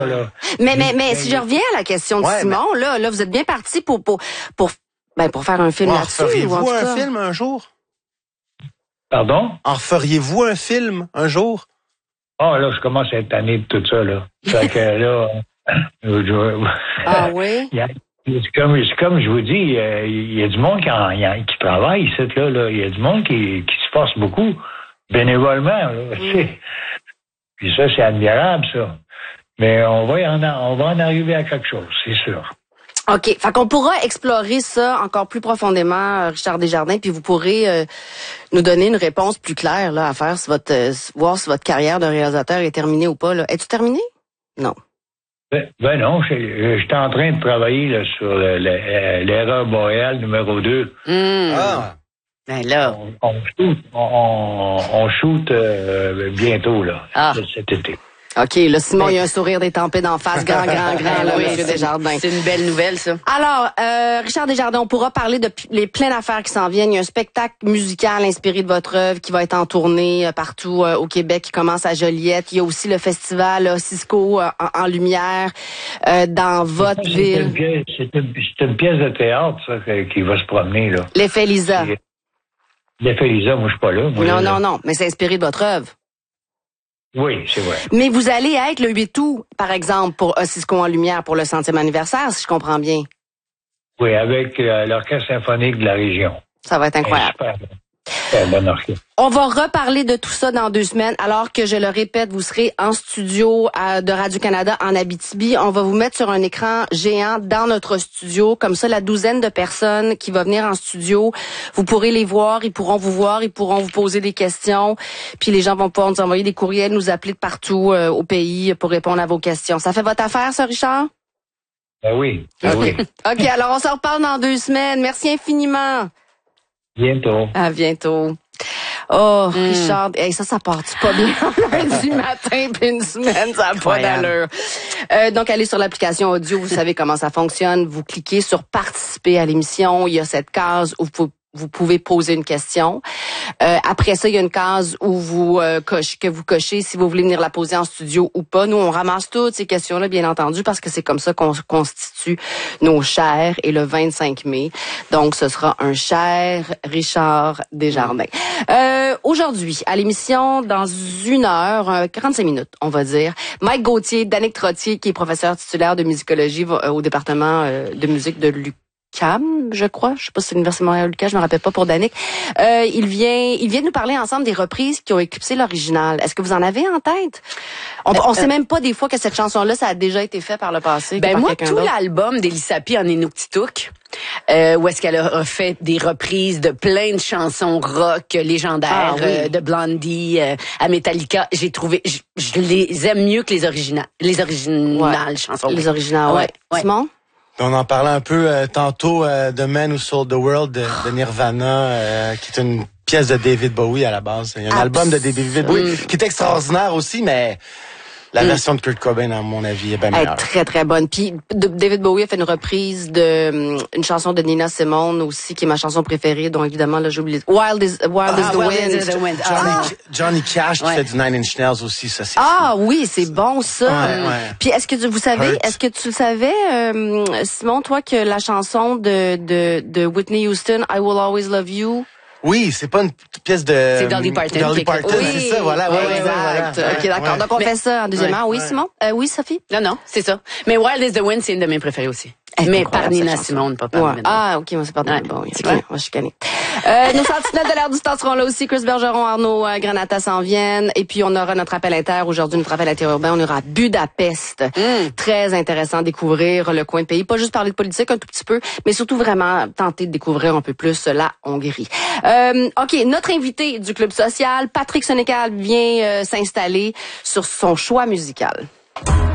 là. Mais si je reviens à la question de Simon, là, vous êtes bien parti pour faire un film là-dessus. Feriez-vous un film un jour? Pardon? En feriez-vous un film un jour? Ah, là, je commence à être tanné de tout ça, là. Fait que là... Ah oui? C'est comme je vous dis, il y a du monde qui travaille ici, là. Il y a du monde qui se force beaucoup, bénévolement, là. Puis ça, c'est admirable, ça. Mais on va en arriver à quelque chose, c'est sûr. OK. Fait qu'on pourra explorer ça encore plus profondément, Richard Desjardins, puis vous pourrez nous donner une réponse plus claire là à faire voir si votre carrière de réalisateur est terminée ou pas. Là. Es-tu terminé? Non. Ben non, j'étais en train de travailler là, sur l'erreur boréale numéro 2. Ah. Ben là. On shoot bientôt, là, cet été. OK, là, Simon, il y a un sourire détempé d'en face, grand, là, Monsieur Desjardins. C'est une belle nouvelle, ça. Alors, Richard Desjardins, on pourra parler de les plein d'affaires qui s'en viennent. Il y a un spectacle musical inspiré de votre œuvre qui va être en tournée partout au Québec, qui commence à Joliette. Il y a aussi le festival Cisco en lumière dans votre ville. C'est une pièce de théâtre, ça, qui va se promener, là. L'effet Lisa. L'effet Lisa, moi, je suis pas là. Non, mais c'est inspiré de votre œuvre. Oui, c'est vrai. Mais vous allez être le 8 août, par exemple, pour Cisco en lumière pour le 100e anniversaire, si je comprends bien. Oui, avec l'Orchestre symphonique de la région. Ça va être incroyable. Super bon orchestre. On va reparler de tout ça dans 2 semaines, alors que, je le répète, vous serez en studio de Radio-Canada en Abitibi. On va vous mettre sur un écran géant dans notre studio. Comme ça, la douzaine de personnes qui vont venir en studio, vous pourrez les voir, ils pourront vous poser des questions. Puis les gens vont pouvoir nous envoyer des courriels, nous appeler de partout au pays pour répondre à vos questions. Ça fait votre affaire, ça, Richard? Ben oui. Oui. OK, alors on se reparle dans 2 semaines. Merci infiniment. Bientôt. À bientôt. Oh, Richard, ça part-tu pas bien lundi matin puis une semaine, ça n'a pas d'allure. Donc, allez sur l'application audio, vous savez comment ça fonctionne. Vous cliquez sur participer à l'émission. Il y a cette case où vous pouvez poser une question. Après ça, il y a une case où vous cochez si vous voulez venir la poser en studio ou pas. Nous, on ramasse toutes ces questions-là, bien entendu, parce que c'est comme ça qu'on constitue nos chers. Et le 25 mai, donc ce sera un cher Richard Desjardins. Aujourd'hui, à l'émission, dans 1 heure, 45 minutes, on va dire, Mike Gauthier, Danick Trottier, qui est professeur titulaire de musicologie au département de musique de l'UQAM, je crois. Je sais pas si c'est l'Université de Montréal-UQAM, je me rappelle pas pour Danick. Il vient nous parler ensemble des reprises qui ont éclipsé l'original. Est-ce que vous en avez en tête? On sait même pas des fois que cette chanson-là, ça a déjà été fait par le passé. Ben moi, tout l'album d'Elisapie en Inuktitut, où est-ce qu'elle a fait des reprises de plein de chansons rock légendaires, de Blondie à Metallica. J'ai trouvé, je les aime mieux que les originales chansons. Les originales, ouais. Simon? On en parlait un peu tantôt de Man Who Sold the World de Nirvana, qui est une pièce de David Bowie à la base. Il y a un album de David Bowie qui est extraordinaire aussi, mais la version de Kurt Cobain, à mon avis, est bien meilleure. Très, très bonne. Puis David Bowie a fait une reprise de une chanson de Nina Simone aussi, qui est ma chanson préférée, dont évidemment, là, j'ai oublié. Wild is the Wind. Johnny Cash qui fait du Nine Inch Nails aussi, ça c'est oui, c'est bon ça. Ouais. Puis est-ce que tu le savais, Simon, toi, que la chanson de Whitney Houston, I Will Always Love You, oui, c'est pas une pièce de... C'est Dolly Parton. C'est ça, voilà. Exact. Voilà. OK, d'accord. Donc, on fait ça en deuxièmement. Oui, Simon? Oui, Sophie? Non, c'est ça. Mais Wild is the Wind, c'est une de mes préférées aussi. Mais par Nina Simone, pas par Nina. Ah, OK, moi, c'est pas Nina. Bon, c'est clair. Moi, je suis connue. Nos sentinelles de l'air du temps seront là aussi. Chris Bergeron, Arnaud Granata s'en viennent. Et puis, on aura notre appel inter. Aujourd'hui, notre appel interurbain. On ira à Budapest. Très intéressant, découvrir le coin de pays. Pas juste parler de politique un tout petit peu, mais surtout vraiment tenter de découvrir un peu plus la Hongrie. OK, notre invité du Club social, Patrick Sénécal, vient s'installer sur son choix musical.